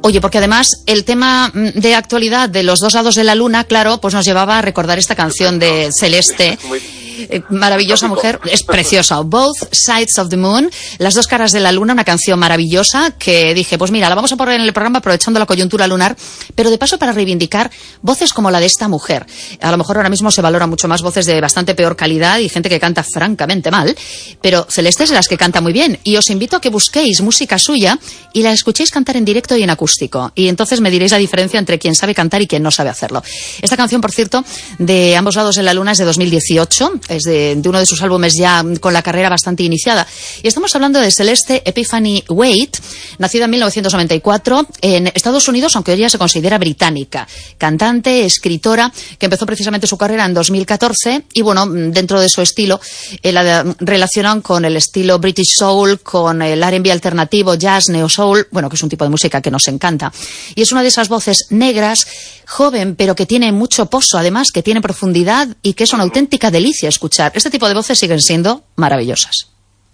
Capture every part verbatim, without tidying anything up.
Oye, porque además el tema de actualidad de los dos lados de la luna, claro, pues nos llevaba a recordar esta canción de Celeste. Eh, maravillosa mujer, es preciosa. Both Sides of the Moon, Las dos caras de la luna, una canción maravillosa que dije, pues mira, la vamos a poner en el programa aprovechando la coyuntura lunar, pero de paso para reivindicar voces como la de esta mujer. A lo mejor ahora mismo se valora mucho más voces de bastante peor calidad y gente que canta francamente mal, pero Celeste es de las que canta muy bien, y os invito a que busquéis música suya y la escuchéis cantar en directo y en acústico, y entonces me diréis la diferencia entre quien sabe cantar y quien no sabe hacerlo. Esta canción, por cierto, de Ambos lados de la luna, es de dos mil dieciocho, es de, de uno de sus álbumes ya con la carrera bastante iniciada. Y estamos hablando de Celeste Epiphany Wade, nacida en mil novecientos noventa y cuatro en Estados Unidos, aunque ella se considera británica. Cantante, escritora, que empezó precisamente su carrera en dos mil catorce, y bueno, dentro de su estilo, eh, la relacionan con el estilo British Soul, con el R and B alternativo, jazz, neo soul, bueno, que es un tipo de música que nos encanta. Y es una de esas voces negras, joven, pero que tiene mucho pozo, además, que tiene profundidad y que es una auténtica delicia escuchar. Este tipo de voces siguen siendo maravillosas.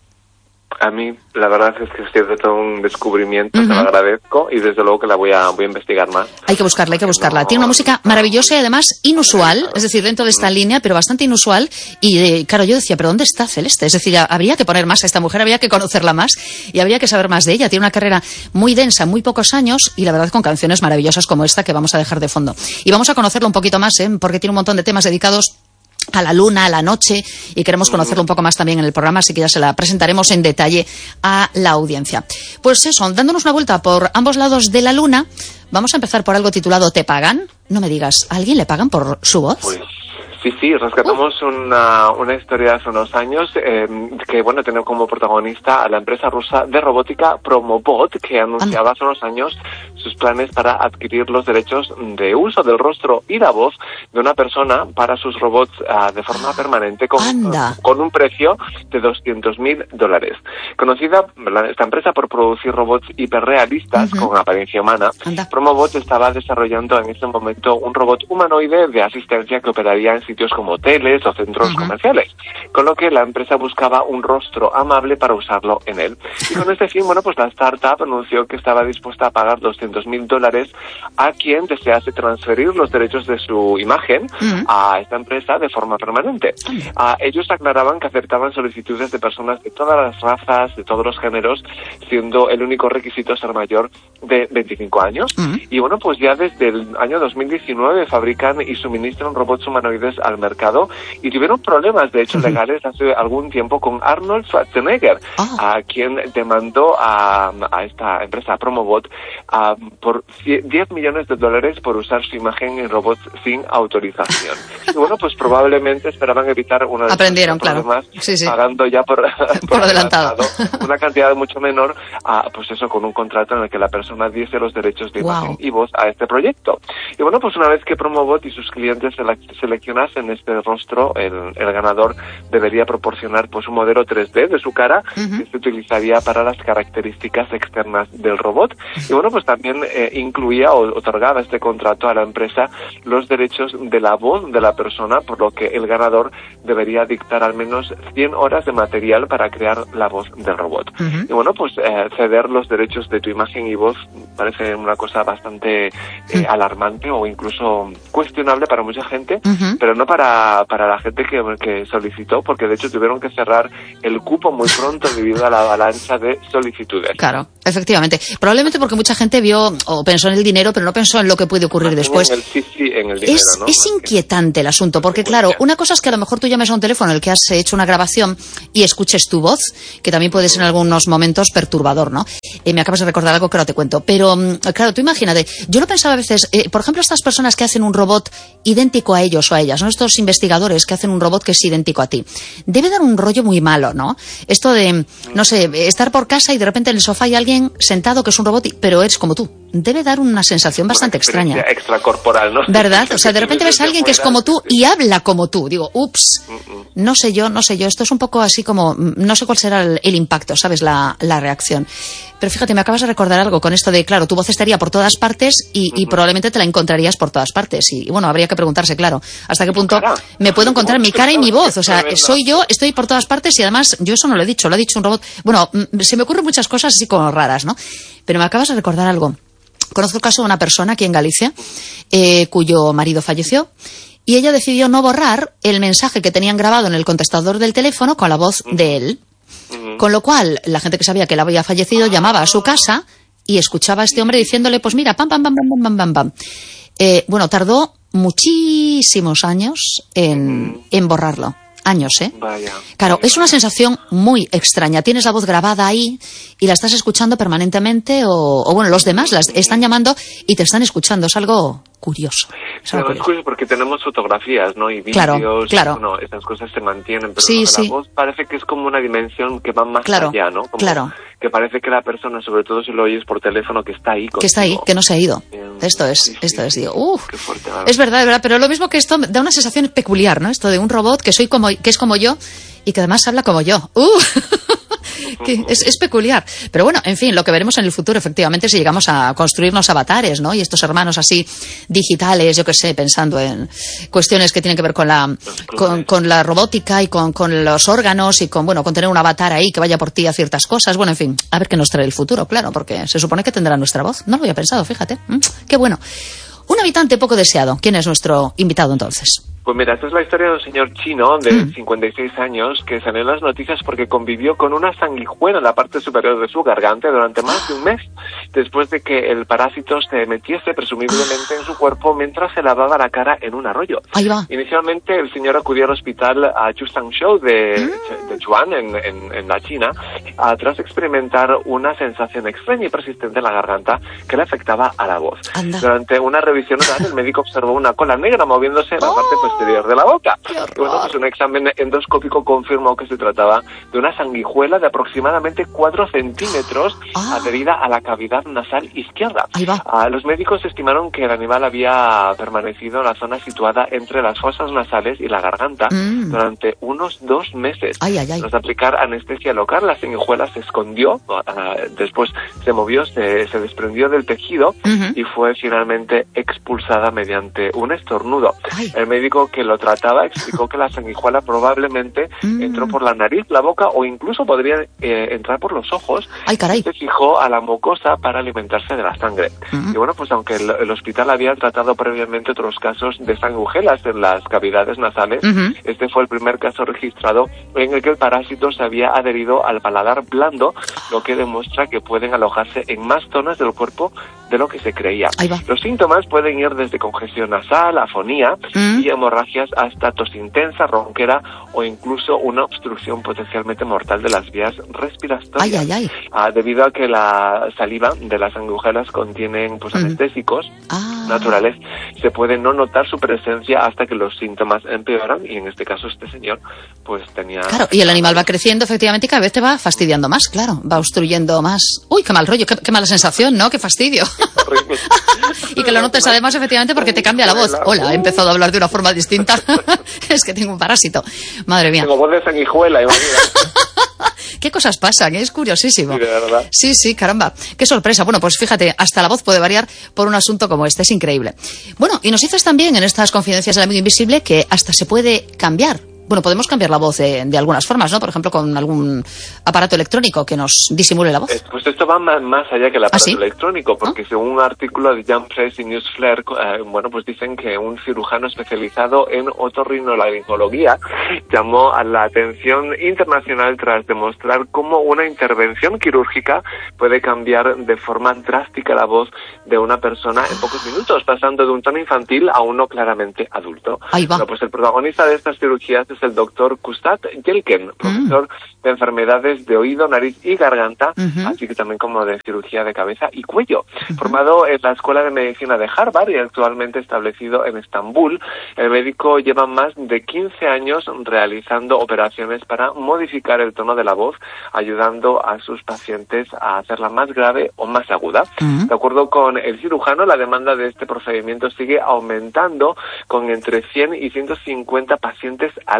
A mí, la verdad es que es de todo un descubrimiento, uh-huh. te lo agradezco, y desde luego que la voy a, voy a investigar más. Hay que buscarla, hay que buscarla. No, Tiene una música maravillosa y además inusual, claro. Es decir, dentro de esta línea, pero bastante inusual. Y de, claro, yo decía, ¿pero dónde está Celeste? Es decir, habría que poner más a esta mujer, habría que conocerla más y habría que saber más de ella. Tiene una carrera muy densa, muy pocos años, y la verdad con canciones maravillosas como esta que vamos a dejar de fondo. Y vamos a conocerla un poquito más, ¿eh? Porque tiene un montón de temas dedicados a la luna, a la noche, y queremos conocerlo un poco más también en el programa, así que ya se la presentaremos en detalle a la audiencia. Pues eso, dándonos una vuelta por ambos lados de la luna, vamos a empezar por algo titulado ¿Te pagan? No me digas, ¿a alguien le pagan por su voz? Pues sí, sí, rescatamos uh. una, una historia de hace unos años eh, que, bueno, tiene como protagonista a la empresa rusa de robótica Promobot, que anunciaba hace unos años sus planes para adquirir los derechos de uso del rostro y la voz de una persona para sus robots uh, de forma permanente con, con un precio de doscientos mil dólares. Conocida esta empresa por producir robots hiperrealistas uh-huh. con apariencia humana, Anda. Promobot estaba desarrollando en este momento un robot humanoide de asistencia que operaría en sitios como hoteles o centros uh-huh. comerciales, con lo que la empresa buscaba un rostro amable para usarlo en él. Y con este fin, bueno, pues la startup anunció que estaba dispuesta a pagar doscientos mil dólares a quien desease transferir los derechos de su imagen uh-huh. a esta empresa de forma permanente. Uh-huh. Uh, ellos aclaraban que aceptaban solicitudes de personas de todas las razas, de todos los géneros, siendo el único requisito ser mayor de veinticinco años. Uh-huh. Y bueno, pues ya desde el año dos mil diecinueve fabrican y suministran robots humanoides al mercado, y tuvieron problemas, de hecho, uh-huh. legales hace algún tiempo con Arnold Schwarzenegger, oh. a quien demandó a, a esta empresa, a Promobot, a, por diez millones de dólares por usar su imagen en robots sin autorización. Y bueno, pues probablemente esperaban evitar una de Aprendieron, claro. problemas sí, sí. pagando ya por, por, por adelantado una cantidad mucho menor, a, pues eso, con un contrato en el que la persona diese los derechos de imagen wow. y voz a este proyecto. Y bueno, pues una vez que Promobot y sus clientes selec- seleccionasen este rostro, el, el ganador debería proporcionar pues un modelo tres D de su cara uh-huh. que se utilizaría para las características externas del robot. Y bueno, pues también eh, incluía o otorgaba este contrato a la empresa los derechos de la voz de la persona, por lo que el ganador debería dictar al menos cien horas de material para crear la voz del robot. Uh-huh. Y bueno, pues eh, ceder los derechos de tu imagen y voz parece una cosa bastante eh, uh-huh. alarmante o incluso cuestionable para mucha gente, uh-huh. pero no para, para la gente que, que solicitó, porque de hecho tuvieron que cerrar el cupo muy pronto debido a la avalancha de solicitudes. Claro, efectivamente. Probablemente porque mucha gente vio o pensó en el dinero, pero no pensó en lo que puede ocurrir después. En el, sí, sí, en el dinero, es, ¿no? es inquietante el asunto, porque claro, una cosa es que a lo mejor tú llames a un teléfono en el que has hecho una grabación y escuches tu voz, que también puede ser en algunos momentos perturbador, ¿no? Eh, me acabas de recordar algo que ahora te cuento. Pero, claro, tú imagínate, yo lo pensaba a veces, eh, por ejemplo, estas personas que hacen un robot idéntico a ellos o a ellas, ¿no? Estos investigadores que hacen un robot que es idéntico a ti. Debe dar un rollo muy malo, ¿no? Esto de, no sé, estar por casa y de repente en el sofá hay alguien sentado que es un robot, pero es como tú. Debe dar una sensación bastante extraña. Extracorporal, ¿no? ¿Verdad? O sea, de repente ves a alguien que es como tú y habla como tú. Digo, ups, no sé yo, no sé yo. Esto es un poco así como, no sé cuál será el, el impacto, ¿sabes? La, la reacción. Pero fíjate, me acabas de recordar algo con esto de, claro, tu voz estaría por todas partes y, y probablemente te la encontrarías por todas partes. Y, y bueno, habría que preguntarse, claro, hasta qué punto me puedo encontrar mi cara y mi voz. O sea, soy yo, estoy por todas partes y además yo eso no lo he dicho, lo ha dicho un robot. Bueno, se me ocurren muchas cosas así como raras, ¿no? Pero me acabas de recordar algo. conozco el caso de una persona aquí en Galicia eh, cuyo marido falleció y ella decidió no borrar el mensaje que tenían grabado en el contestador del teléfono con la voz de él. Con lo cual, la gente que sabía que él había fallecido llamaba a su casa y escuchaba a este hombre diciéndole, pues mira, pam, pam, pam, pam, pam, pam, pam. Eh, bueno, tardó muchísimos años en, en borrarlo. Años, ¿eh? Vaya. Claro, es una sensación muy extraña. Tienes la voz grabada ahí y la estás escuchando permanentemente o, o bueno, los demás las están llamando y te están escuchando. Es algo curioso. Es algo curioso. curioso porque tenemos fotografías, ¿no? Y vídeos. Claro, claro. Bueno, esas cosas se mantienen, pero sí, la sí. voz parece que es como una dimensión que va más claro, allá, ¿no? Como claro. que parece que la persona, sobre todo si lo oyes por teléfono, que está ahí contigo. Que está ahí, que no se ha ido. Bien, esto es, sí, esto sí, es, digo, uff. Qué fuerte, es verdad, es verdad, pero lo mismo que esto da una sensación peculiar, ¿no? Esto de un robot que soy como, que es como yo y que además habla como yo. ¡Uh! que es, es peculiar. Pero bueno, en fin, lo que veremos en el futuro, efectivamente, si llegamos a construirnos avatares, ¿no? Y estos hermanos así digitales, yo qué sé, pensando en cuestiones que tienen que ver con la, con, con la robótica y con, con los órganos y con, bueno, con tener un avatar ahí que vaya por ti a ciertas cosas. Bueno, en fin, a ver qué nos trae el futuro, claro, porque se supone que tendrá nuestra voz. No lo había pensado, fíjate. ¿Mm? Qué bueno. Un habitante poco deseado. ¿Quién es nuestro invitado entonces? Pues mira, esta es la historia de un señor chino de mm. cincuenta y seis años que salió en las noticias porque convivió con una sanguijuela en la parte superior de su garganta durante más de un mes, después de que el parásito se metiese presumiblemente en su cuerpo mientras se lavaba la cara en un arroyo. Ahí va. Inicialmente el señor acudió al hospital a Chusangshu de, mm. de Chuan, en, en, en la China, a, tras experimentar una sensación extraña y persistente en la garganta que le afectaba a la voz. Anda. Durante una revisión oral, el médico observó una cola negra moviéndose en la parte posterior de la boca. Y bueno, pues un examen endoscópico confirmó que se trataba de una sanguijuela de aproximadamente cuatro centímetros ah. adherida a la cavidad nasal izquierda. Uh, los médicos estimaron que el animal había permanecido en la zona situada entre las fosas nasales y la garganta mm. durante unos dos meses. Ay, ay, ay. Tras aplicar anestesia local, la sanguijuela se escondió, uh, después se movió, se, se desprendió del tejido uh-huh. y fue finalmente expulsada mediante un estornudo. Ay. El médico que lo trataba explicó que la sanguijuela probablemente mm. entró por la nariz, la boca o incluso podría eh, entrar por los ojos. Ay, caray. Se fijó a la mucosa para alimentarse de la sangre. Mm. Y bueno, pues aunque el, el hospital había tratado previamente otros casos de sanguijuelas en las cavidades nasales, mm-hmm. este fue el primer caso registrado en el que el parásito se había adherido al paladar blando, lo que demuestra que pueden alojarse en más zonas del cuerpo de lo que se creía. Los síntomas pueden ir desde congestión nasal, afonía mm. y hemorragias hasta tos intensa, ronquera o incluso una obstrucción potencialmente mortal de las vías respiratorias. Ay, ay, ay. Ah, debido a que la saliva de las sanguijuelas contienen pues, mm. anestésicos ah. naturales, se puede no notar su presencia hasta que los síntomas empeoran y en este caso este señor pues tenía... Claro, y el animal va creciendo efectivamente y cada vez te va fastidiando más, claro, va obstruyendo más. Uy, qué mal rollo, qué, qué mala sensación, ¿no? Qué fastidio. Y que lo notes además efectivamente porque te cambia la voz. Hola, he empezado a hablar de una forma distinta. Es que tengo un parásito. Madre mía. Tengo voz de sanguijuela, imagínate. ¿Qué cosas pasan? Es curiosísimo. Sí, de verdad. Sí, sí, caramba. Qué sorpresa. Bueno, pues fíjate, hasta la voz puede variar por un asunto como este. Es increíble. Bueno, y nos dices también en estas confidencias del amigo invisible que hasta se puede cambiar. Bueno, podemos cambiar la voz de, de algunas formas, ¿no? Por ejemplo, con algún aparato electrónico que nos disimule la voz. Eh, pues esto va más, más allá que el aparato ¿Ah, sí? electrónico, porque ¿Ah? según un artículo de Jump Press y News Flare, eh, bueno, pues dicen que un cirujano especializado en otorrinolaringología llamó a la atención internacional tras demostrar cómo una intervención quirúrgica puede cambiar de forma drástica la voz de una persona en pocos minutos, pasando de un tono infantil a uno claramente adulto. Ahí va. Bueno, pues el protagonista de estas cirugías es el doctor Kustat Yelken, profesor mm. de enfermedades de oído, nariz y garganta, uh-huh. así que también como de cirugía de cabeza y cuello. Uh-huh. Formado en la Escuela de Medicina de Harvard y actualmente establecido en Estambul, el médico lleva más de quince años realizando operaciones para modificar el tono de la voz, ayudando a sus pacientes a hacerla más grave o más aguda. Uh-huh. De acuerdo con el cirujano, la demanda de este procedimiento sigue aumentando con entre cien y ciento cincuenta pacientes al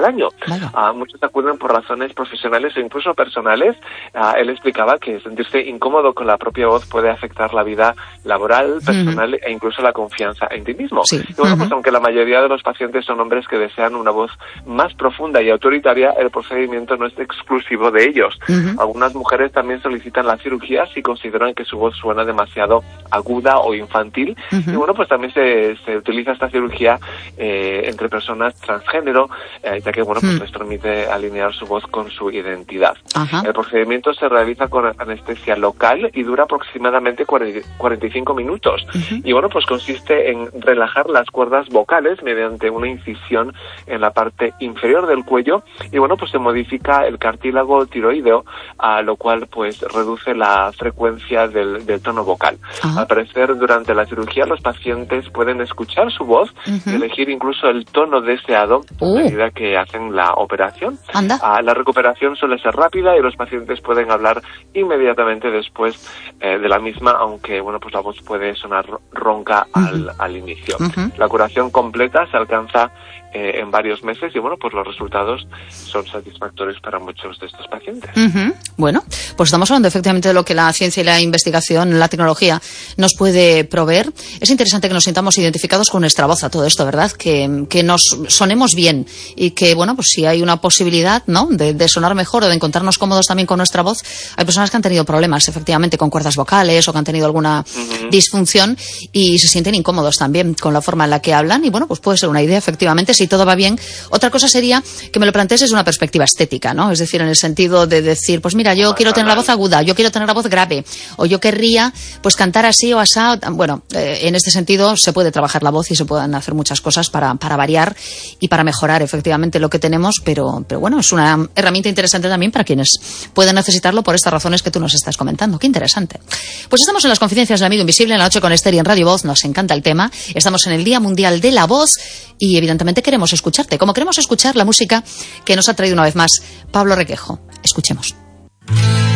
año. Uh, muchos acuden por razones profesionales o incluso personales. Uh, él explicaba que sentirse incómodo con la propia voz puede afectar la vida laboral, personal uh-huh. e incluso la confianza en ti mismo. Sí. Y bueno, uh-huh. pues aunque la mayoría de los pacientes son hombres que desean una voz más profunda y autoritaria, el procedimiento no es exclusivo de ellos. Uh-huh. Algunas mujeres también solicitan la cirugía si consideran que su voz suena demasiado aguda o infantil. Uh-huh. Y bueno, pues también se, se utiliza esta cirugía eh, entre personas transgénero, eh, ya que bueno, pues uh-huh. les permite alinear su voz con su identidad. Uh-huh. El procedimiento se realiza con anestesia local y dura aproximadamente cuarenta y cinco minutos. Uh-huh. Y bueno, pues consiste en relajar las cuerdas vocales mediante una incisión en la parte inferior del cuello y bueno, pues se modifica el cartílago tiroideo, a lo cual pues reduce la frecuencia del, del tono vocal. Uh-huh. Al parecer, durante la cirugía los pacientes pueden escuchar su voz uh-huh. y elegir incluso el tono deseado uh. a medida que hacen la operación. Anda. Uh, la recuperación suele ser rápida y los pacientes pueden hablar inmediatamente después eh, de la misma, aunque bueno, pues la voz puede sonar ronca uh-huh. al, al inicio. Uh-huh. La curación completa se alcanza eh, en varios meses y bueno, pues los resultados son satisfactorios para muchos de estos pacientes. Uh-huh. Bueno, pues estamos hablando efectivamente de lo que la ciencia y la investigación, la tecnología nos puede proveer. Es interesante que nos sintamos identificados con nuestra voz a todo esto, ¿verdad? Que, que nos sonemos bien y que, bueno, pues si hay una posibilidad, ¿no?, de, de sonar mejor o de encontrarnos cómodos también con nuestra voz. Hay personas que han tenido problemas efectivamente con cuerdas vocales o que han tenido alguna uh-huh. disfunción y se sienten incómodos también con la forma en la que hablan y bueno, pues puede ser una idea efectivamente si todo va bien. Otra cosa sería que me lo plantees desde una perspectiva estética, ¿no? Es decir, en el sentido de decir, pues mira, yo quiero tener la voz aguda, yo quiero tener la voz grave o yo querría pues cantar así o asá. Bueno, eh, en este sentido se puede trabajar la voz y se pueden hacer muchas cosas para, para variar y para mejorar efectivamente lo que tenemos, pero, pero bueno, es una herramienta interesante también para quienes pueden necesitarlo por estas razones que tú nos estás comentando. Qué interesante. Pues estamos en las Confidencias del Amigo Invisible en la noche con Esther y en Radio Voz. Nos encanta el tema. Estamos en el Día Mundial de la Voz y evidentemente queremos escucharte, como queremos escuchar la música que nos ha traído una vez más Pablo Requejo. Escuchemos.